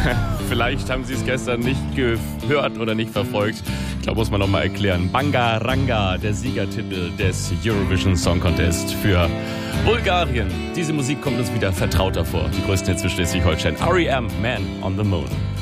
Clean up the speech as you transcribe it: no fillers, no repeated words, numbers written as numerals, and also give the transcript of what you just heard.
Vielleicht haben Sie es gestern nicht gehört oder nicht verfolgt. Ich glaube, muss man noch mal erklären. Bangaranga, der Siegertitel des Eurovision Song Contest für Bulgarien. Diese Musik kommt uns wieder vertrauter vor. Die größten Hits für Schleswig-Holstein. R.E.M. Man on the Moon.